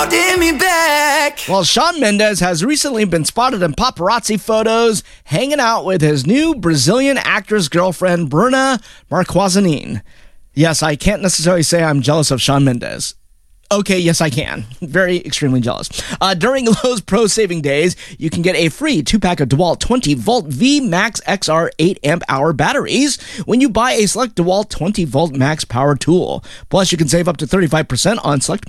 holding me back. Well, Shawn Mendes has recently been spotted in paparazzi photos hanging out with his new Brazilian actress girlfriend, Bruna Marquezine. Yes, I can't necessarily say I'm jealous of Shawn Mendes. Okay, yes, I can. Very extremely jealous. During Lowe's Pro Saving Days, you can get a free 2-pack of DeWalt 20-volt V Max XR 8-amp-hour batteries when you buy a select DeWalt 20-volt Max Power tool. Plus, you can save up to 35% on select